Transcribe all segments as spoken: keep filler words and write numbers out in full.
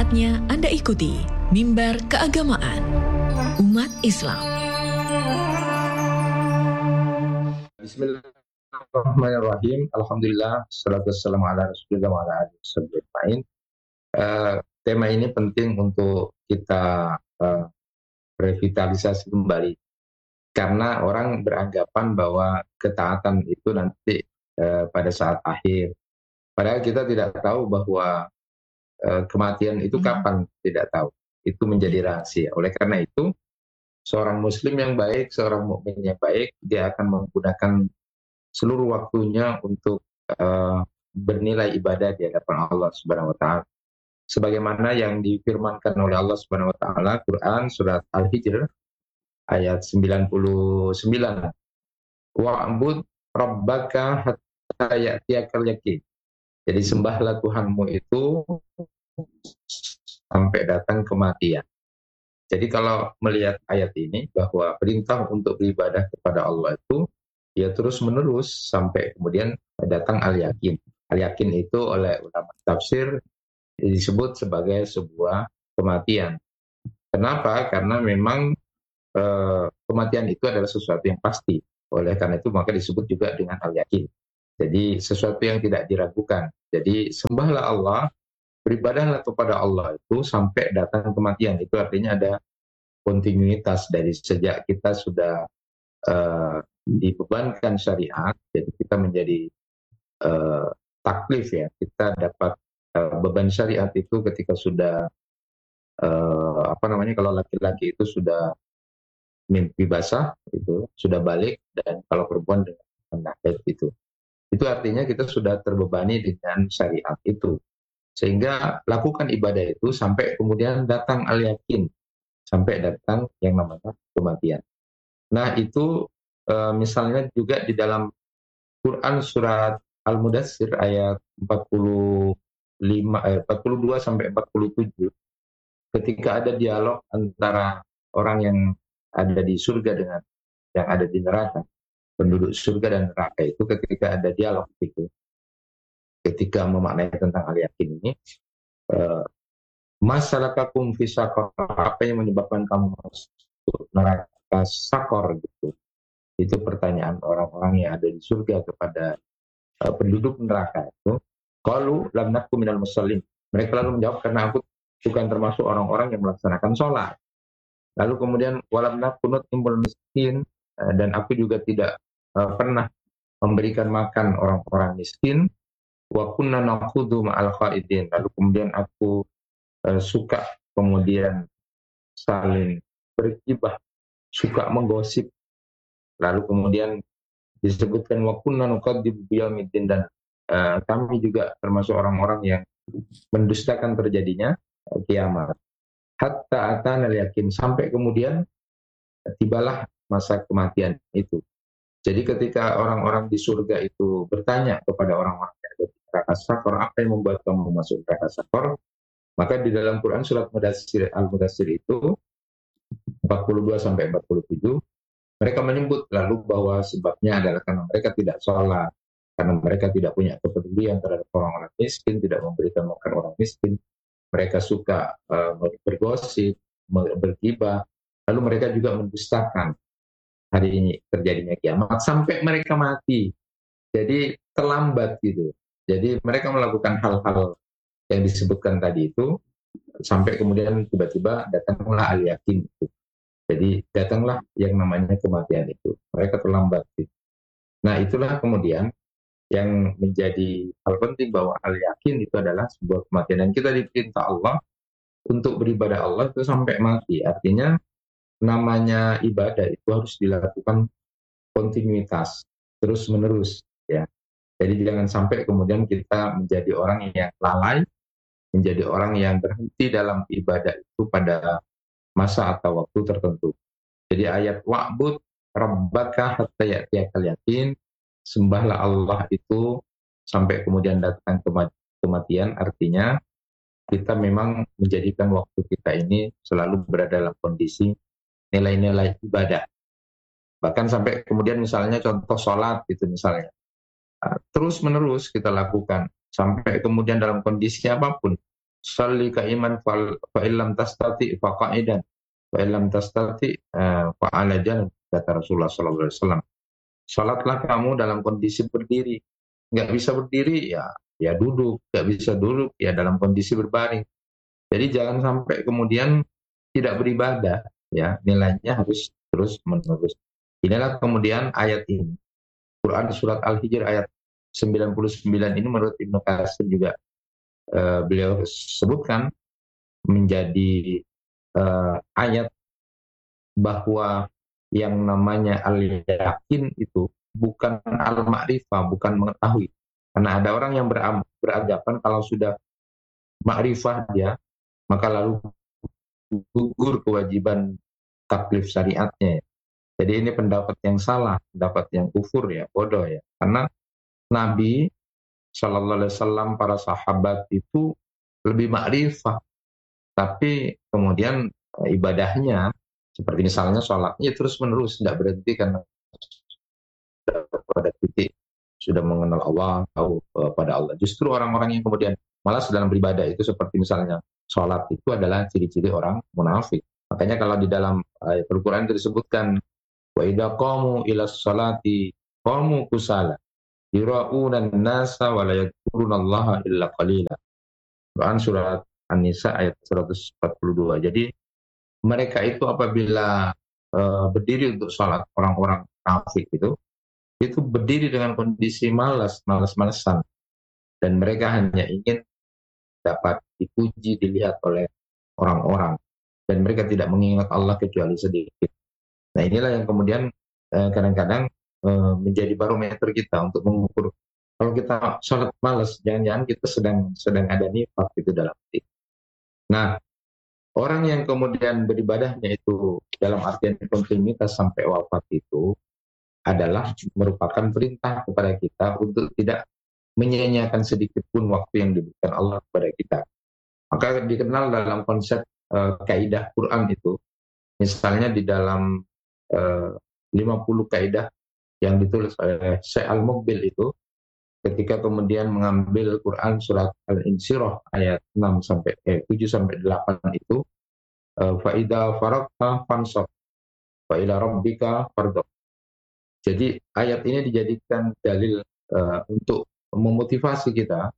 Saatnya Anda ikuti Mimbar Keagamaan Umat Islam. Bismillahirrahmanirrahim. Alhamdulillah, salatu wassalamu ala rasulillah wa ala alihi wasallam. Uh, tema ini penting untuk kita uh, revitalisasi kembali, karena orang beranggapan bahwa ketaatan itu nanti uh, pada saat akhir. Padahal kita tidak tahu bahwa uh, kematian itu kapan, tidak tahu. Itu menjadi rahasia. Oleh karena itu, seorang muslim yang baik, seorang mukmin yang baik, dia akan menggunakan seluruh waktunya untuk uh, bernilai ibadah di hadapan Allah Subhanahu wa taala. Sebagaimana yang difirmankan oleh Allah Subhanahu wa taala Quran surat Al-Hijr ayat sembilan puluh sembilan. Wa'bud rabbaka hatta ya'tiyakal yaqin. Jadi sembahlah Tuhanmu itu sampai datang kematian. Jadi kalau melihat ayat ini bahwa perintah untuk beribadah kepada Allah itu ya terus menerus sampai kemudian datang al-yakin. Al-yakin itu oleh ulama tafsir disebut sebagai sebuah kematian. Kenapa? Karena memang e, kematian itu adalah sesuatu yang pasti. Oleh karena itu maka disebut juga dengan al-yakin. Jadi sesuatu yang tidak diragukan. Jadi sembahlah Allah, beribadahlah kepada Allah itu sampai datang kematian. Itu artinya ada kontinuitas dari sejak kita sudah e, dibebankan syariat, jadi kita menjadi e, taklif ya, kita dapat beban syariat itu ketika sudah uh, apa namanya kalau laki-laki itu sudah mimpi basah itu sudah balik, dan kalau perempuan dengan haid itu itu artinya kita sudah terbebani dengan syariat itu, sehingga lakukan ibadah itu sampai kemudian datang al-yakin, sampai datang yang namanya kematian. Nah itu uh, misalnya juga di dalam Quran surat Al-Mudaththir ayat empat puluh lima, eh, empat puluh dua sampai empat puluh tujuh, ketika ada dialog antara orang yang ada di surga dengan yang ada di neraka, penduduk surga dan neraka itu ketika ada dialog itu, ketika memaknai tentang al-yakin ini, eh, masalakakum fi saqar, apa yang menyebabkan kamu masuk neraka sakor gitu. Itu pertanyaan orang-orang yang ada di surga kepada uh, penduduk neraka itu. Qalu lam naku minal musallin. Mereka lalu menjawab, karena aku bukan termasuk orang-orang yang melaksanakan sholat. Lalu kemudian walam naku nut'imul miskin, dan aku juga tidak uh, pernah memberikan makan orang-orang miskin. Wa kunna nakhudhu ma'al khaidin. Lalu kemudian aku uh, suka kemudian saling bergibah, suka menggosip. Lalu kemudian disebutkan wa kunna nukadzibu biyaumiddin, dan Uh, kami juga termasuk orang-orang yang mendustakan terjadinya uh, kiamat. Hatta atana al-yakin, sampai kemudian uh, tibalah masa kematian itu. Jadi ketika orang-orang di surga itu bertanya kepada orang-orang yang ada di neraka sakor, apa yang membuat kamu masuk neraka sakor? Maka di dalam Quran surat Mudaththir, Al-Mudaththir itu empat puluh dua sampai empat puluh tujuh, mereka menyebut lalu bahwa sebabnya adalah karena mereka tidak sholat, karena mereka tidak punya kepedulian terhadap orang-orang miskin, tidak memberikan makan orang miskin. Mereka suka uh, bergosip, bergibah, lalu mereka juga mendustakan hari ini terjadinya kiamat sampai mereka mati. Jadi terlambat gitu. Jadi mereka melakukan hal-hal yang disebutkan tadi itu sampai kemudian tiba-tiba datanglah al-yakin itu. Jadi datanglah yang namanya kematian itu. Mereka terlambat gitu. Nah itulah kemudian yang menjadi hal penting, bahwa al-yakin itu adalah sebuah kematian, dan kita diperintah Allah untuk beribadah Allah itu sampai mati. Artinya namanya ibadah itu harus dilakukan kontinuitas, terus menerus ya. Jadi jangan sampai kemudian kita menjadi orang yang lalai, menjadi orang yang berhenti dalam ibadah itu pada masa atau waktu tertentu. Jadi ayat wa'bud rabbaka hatta ya'tiyakal yaqin, sembahlah Allah itu sampai kemudian datang kematian, artinya kita memang menjadikan waktu kita ini selalu berada dalam kondisi nilai-nilai ibadah. Bahkan sampai kemudian misalnya contoh sholat gitu misalnya, terus menerus kita lakukan sampai kemudian dalam kondisi apapun, salli qaiman fa illam tastati fa qa'idan fa illam tastati uh, fa ala janab, kata Rasulullah sallallahu alaihi wasallam. Salatlah kamu dalam kondisi berdiri. Nggak bisa berdiri, ya ya duduk. Nggak bisa duduk, ya dalam kondisi berbaring. Jadi jangan sampai kemudian tidak beribadah, ya nilainya harus terus menerus. Inilah kemudian ayat ini, Quran surat Al-Hijr ayat sembilan puluh sembilan ini menurut Ibnu Katsir juga uh, beliau sebutkan menjadi uh, ayat bahwa yang namanya al-yakin itu bukan al-ma'rifah, bukan mengetahui. Karena ada orang yang beranggapan kalau sudah ma'rifah dia, maka lalu gugur kewajiban taklif syariatnya. Jadi ini pendapat yang salah, pendapat yang kufur ya, bodoh ya. Karena Nabi Shallallahu Alaihi Wasallam, para sahabat itu lebih makrifah, tapi kemudian ibadahnya seperti misalnya sholatnya terus menerus, tidak berhenti karena pada titik sudah mengenal Allah, tahu uh, pada Allah. Justru orang-orang yang kemudian malas dalam beribadah itu seperti misalnya sholat itu adalah ciri-ciri orang munafik. Makanya kalau di dalam ayat Al-Quran itu disebutkan wa idza qamu ila sholati qamu kusala yura'una an-nasa wa la yadhkurunallaha illa qalila. Quran surat An-Nisa ayat seratus empat puluh dua. Jadi mereka itu apabila uh, berdiri untuk sholat, orang-orang kafir itu itu berdiri dengan kondisi malas, malas-malesan, dan mereka hanya ingin dapat dipuji, dilihat oleh orang-orang, dan mereka tidak mengingat Allah kecuali sedikit. Nah inilah yang kemudian eh, kadang-kadang eh, menjadi barometer kita untuk mengukur kalau kita sholat malas, jangan-jangan kita sedang sedang ada nifak itu dalam hati. Nah orang yang kemudian beribadahnya itu dalam artian kontinuitas sampai wafat itu adalah merupakan perintah kepada kita untuk tidak menyia-nyiakan sedikit pun waktu yang diberikan Allah kepada kita. Maka dikenal dalam konsep uh, kaidah Quran itu, misalnya di dalam uh, lima puluh kaidah yang ditulis oleh Syekh Al-Muqbil itu, ketika kemudian mengambil Quran surat Al-Insyirah ayat enam sampai eh, tujuh sampai delapan itu, uh, fa idza faragta fansab wa ila rabbika farghab. Jadi ayat ini dijadikan dalil uh, untuk memotivasi kita,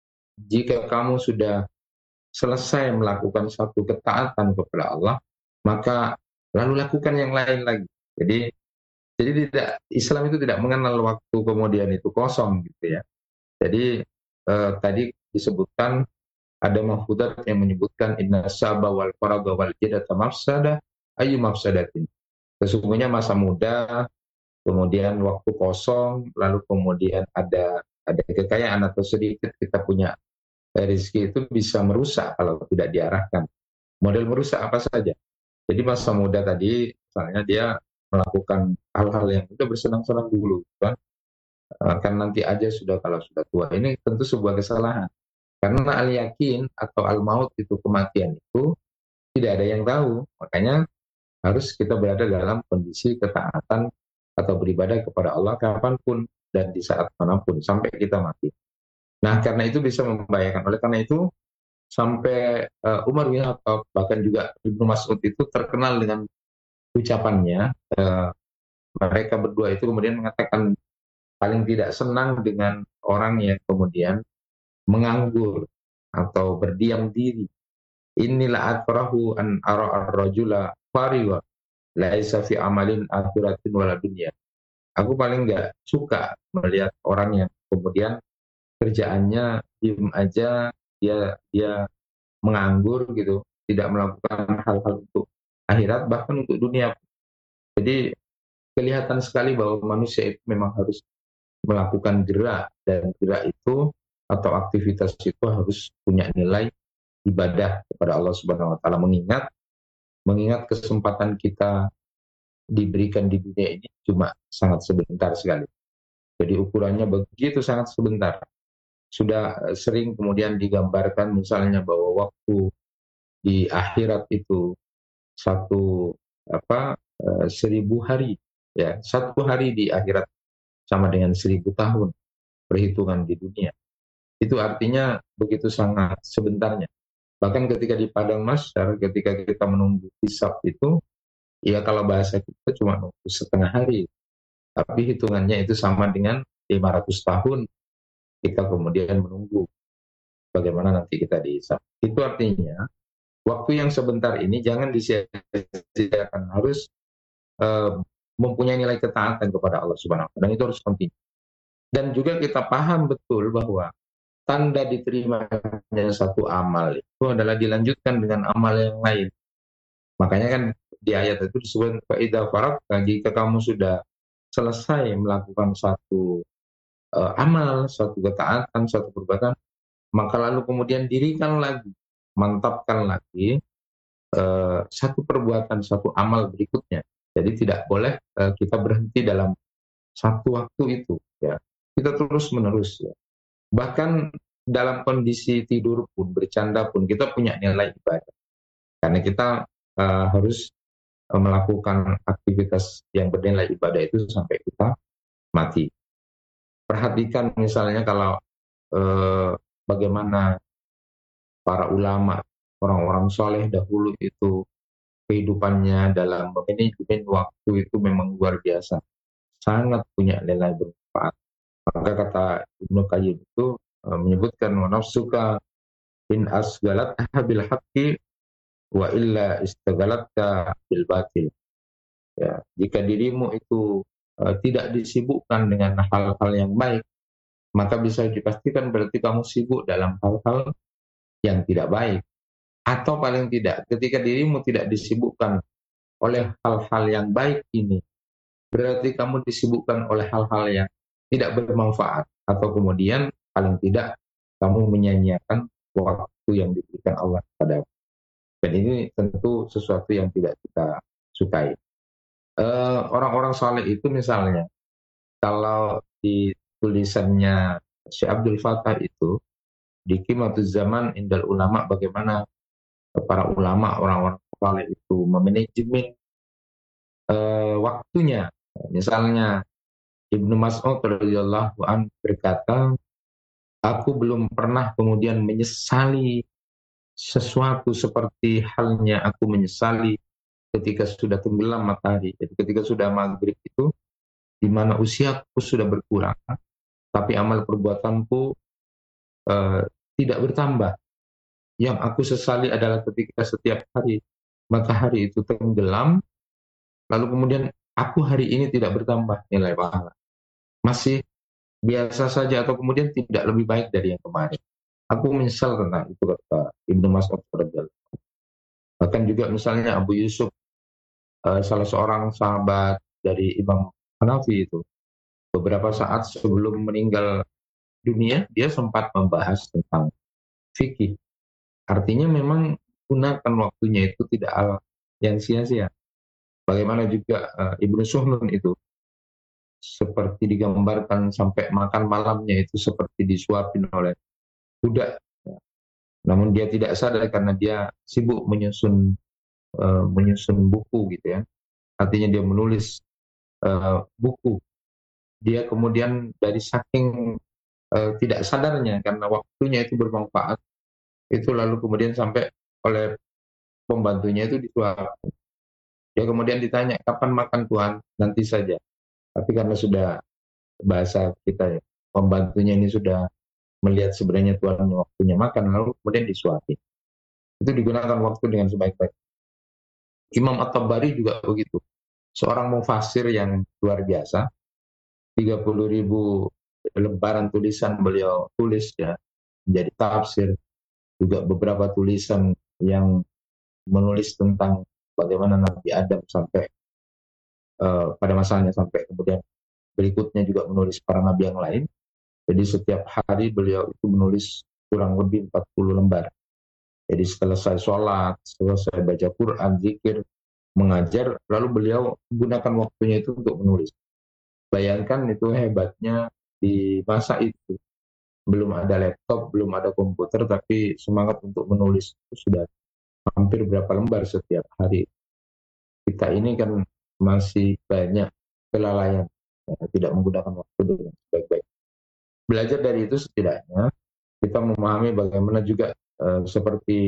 jika kamu sudah selesai melakukan satu ketaatan kepada Allah, maka lalu lakukan yang lain lagi. Jadi jadi tidak, Islam itu tidak mengenal waktu kemudian itu kosong gitu ya. Jadi uh, tadi disebutkan ada mahfudzat yang menyebutkan inna saba wal faragha wal jidata mafsada ayu mafsadatin. Sesungguhnya masa muda, kemudian waktu kosong, lalu kemudian ada ada kekayaan atau sedikit kita punya rezeki itu bisa merusak kalau tidak diarahkan. Model merusak apa saja. Jadi masa muda tadi, misalnya dia melakukan hal-hal yang udah bersenang-senang dulu, kan? Kan nanti aja sudah kalau sudah tua. Ini tentu sebuah kesalahan. Karena al-yakin atau al-maut itu kematian itu tidak ada yang tahu. Makanya harus kita berada dalam kondisi ketaatan atau beribadah kepada Allah kapanpun dan di saat manapun sampai kita mati. Nah karena itu bisa membahayakan. Oleh karena itu sampai uh, Umar bin Khattab bahkan juga Ibnu Mas'ud itu terkenal dengan ucapannya. Uh, mereka berdua itu kemudian mengatakan paling tidak senang dengan orang yang kemudian menganggur atau berdiam diri. Inilah atrahu an ara ar-rajula fariwa laisa fi amalin akhiratin wala dunya. Aku paling nggak suka melihat orang yang kemudian kerjaannya diem aja, dia dia menganggur gitu, tidak melakukan hal-hal untuk akhirat bahkan untuk dunia. Jadi kelihatan sekali bahwa manusia itu memang harus melakukan gerak, dan gerak itu atau aktivitas itu harus punya nilai ibadah kepada Allah Subhanahu wa taala, mengingat mengingat kesempatan kita diberikan di dunia ini cuma sangat sebentar sekali. Jadi ukurannya begitu sangat sebentar. Sudah sering kemudian digambarkan misalnya bahwa waktu di akhirat itu satu apa eh, seribu hari, ya satu hari di akhirat sama dengan seribu tahun perhitungan di dunia. Itu artinya begitu sangat sebentarnya. Bahkan ketika di padang mahsyar, ketika kita menunggu hisab itu, ya kalau bahasa kita cuma nunggu setengah hari, tapi hitungannya itu sama dengan lima ratus tahun kita kemudian menunggu bagaimana nanti kita dihisab. Itu artinya waktu yang sebentar ini jangan disia-siakan, harus uh, mempunyai nilai ketaatan kepada Allah Subhanahu wa taala, dan itu harus penting. Dan juga kita paham betul bahwa tanda diterimanya satu amal itu adalah dilanjutkan dengan amal yang lain. Makanya kan di ayat itu disebut fa'idha faragta, jika kamu sudah selesai melakukan satu uh, amal, satu ketaatan, satu perbuatan, maka lalu kemudian dirikan lagi, mantapkan lagi uh, satu perbuatan, satu amal berikutnya. Jadi tidak boleh uh, kita berhenti dalam satu waktu itu, ya. Kita terus menerus, ya. Bahkan dalam kondisi tidur pun, bercanda pun, kita punya nilai ibadah. Karena kita uh, harus uh, melakukan aktivitas yang bernilai ibadah itu sampai kita mati. Perhatikan misalnya kalau uh, bagaimana para ulama, orang-orang soleh dahulu itu kehidupannya dalam manajemen waktu itu memang luar biasa, sangat punya nilai bermanfaat. Maka kata Ibnu Qayyim itu uh, menyebutkan nafsuka in asgalat bil haqqi wa illa istagalatka bil batil. Ya, jika dirimu itu uh, tidak disibukkan dengan hal-hal yang baik, maka bisa dipastikan berarti kamu sibuk dalam hal-hal yang tidak baik. Atau paling tidak, ketika dirimu tidak disibukkan oleh hal-hal yang baik ini, berarti kamu disibukkan oleh hal-hal yang tidak bermanfaat. Atau kemudian paling tidak kamu menyanyiakan waktu yang diberikan Allah kepadamu. Dan ini tentu sesuatu yang tidak kita sukai. Uh, orang-orang saleh itu misalnya, kalau di tulisannya Syekh Abdul Fattah itu, di Qimatuz Zaman Indal Ulama, bagaimana para ulama, orang-orang saleh itu memanajemen uh, waktunya. Misalnya Ibnu Mas'ud radhiyallahu anhu berkata, aku belum pernah kemudian menyesali sesuatu seperti halnya aku menyesali ketika sudah tenggelam matahari. Jadi ketika sudah maghrib itu, di mana usiaku sudah berkurang, tapi amal perbuatanku uh, tidak bertambah. Yang aku sesali adalah ketika setiap hari matahari itu tenggelam, lalu kemudian aku hari ini tidak bertambah nilai pahala, masih biasa saja, atau kemudian tidak lebih baik dari yang kemarin. Aku menyesal tentang itu, kata Ibnu Mas'ud radhiyallahu anhu. Bahkan juga misalnya Abu Yusuf, uh, salah seorang sahabat dari Imam Hanafi itu, beberapa saat sebelum meninggal dunia, dia sempat membahas tentang fikih. Artinya memang gunakan waktunya itu tidak hal yang sia-sia. Bagaimana juga uh, Ibnu Suhnun itu, seperti digambarkan sampai makan malamnya itu seperti disuapin oleh budak. Namun dia tidak sadar karena dia sibuk menyusun uh, menyusun buku gitu ya. Artinya dia menulis uh, buku. Dia kemudian dari saking uh, tidak sadarnya karena waktunya itu bermanfaat, itu lalu kemudian sampai oleh pembantunya itu disuapin. Dia kemudian ditanya, kapan makan Tuhan? Nanti saja. Tapi karena sudah bahasa kita ya, pembantunya ini sudah melihat sebenarnya Tuhan waktunya makan, lalu kemudian disuapin. Itu digunakan waktu dengan sebaik-baik. Imam At-Tabari juga begitu. Seorang mufasir yang luar biasa. tiga puluh ribu lembaran tulisan beliau tulis ya, menjadi tafsir. Juga beberapa tulisan yang menulis tentang bagaimana Nabi Adam sampai uh, pada masanya, sampai kemudian berikutnya juga menulis para nabi yang lain. Jadi setiap hari beliau itu menulis kurang lebih empat puluh lembar. Jadi selesai sholat, selesai baca Quran, zikir, mengajar, lalu beliau gunakan waktunya itu untuk menulis. Bayangkan itu hebatnya di masa itu. Belum ada laptop, belum ada komputer, tapi semangat untuk menulis itu sudah hampir berapa lembar setiap hari. Kita ini kan masih banyak kelalaian, ya, tidak menggunakan waktu dengan baik-baik. Belajar dari itu setidaknya kita memahami bagaimana juga eh, seperti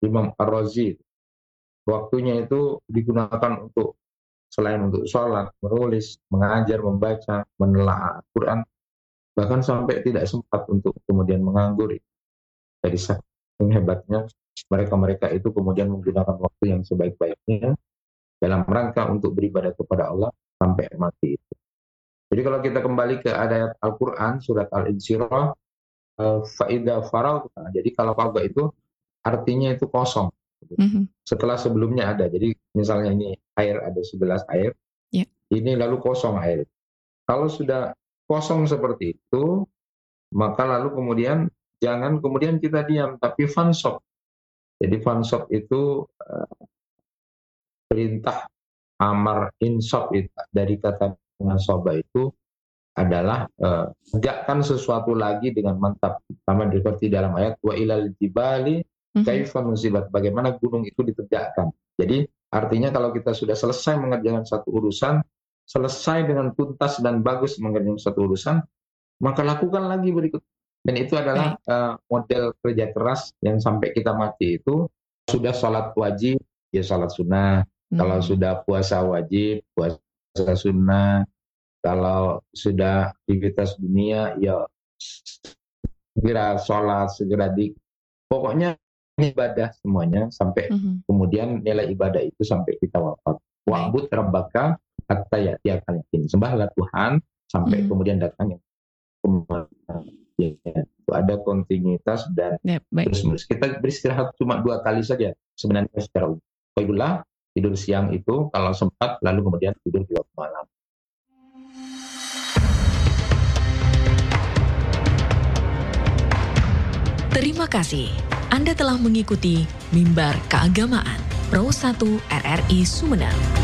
Imam Ar-Razi, waktunya itu digunakan untuk selain untuk sholat, menulis, mengajar, membaca, menelaah Al-Quran, bahkan sampai tidak sempat untuk kemudian menganggur. Jadi saking hebatnya mereka-mereka itu kemudian menggunakan waktu yang sebaik-baiknya dalam rangka untuk beribadah kepada Allah sampai mati itu. Jadi kalau kita kembali ke ayat Al-Quran, surat Al-Insyirah, Fa'idha Farau, jadi kalau fauda itu artinya itu kosong. Mm-hmm. Setelah sebelumnya ada, jadi misalnya ini air, ada sebelas air, yeah. Ini lalu kosong air. Kalau sudah kosong seperti itu, maka lalu kemudian jangan kemudian kita diam, tapi fansop. Jadi fansop itu uh, perintah amar insop itu, dari kata nasoba itu adalah uh, tegakkan sesuatu lagi dengan mantap. Sama seperti dalam ayat wa ilal jibali kaifa nusibat, bagaimana gunung itu ditegakkan. Jadi artinya kalau kita sudah selesai mengerjakan satu urusan, selesai dengan tuntas dan bagus mengerjakan satu urusan, maka lakukan lagi berikut. Dan itu adalah uh, model kerja keras yang sampai kita mati itu. Sudah sholat wajib, ya sholat sunnah. Hmm. Kalau sudah puasa wajib, puasa sunnah. Kalau sudah aktivitas dunia, ya segera sholat, segera di, pokoknya ibadah semuanya sampai mm-hmm. kemudian nilai ibadah itu sampai kita wafat. Wa'bud rabbaka hatta ya'tiyakal yaqin. Sembahlah Tuhan sampai mm-hmm. kemudian datang yang ya, ya. Ada kontinuitas dan yep, terus-menerus. Kita beristirahat cuma dua kali saja sebenarnya secara umum. Qailullah, tidur siang itu kalau sempat, lalu kemudian tidur di waktu malam. Terima kasih. Anda telah mengikuti Mimbar Keagamaan Pro satu R R I Sumedang.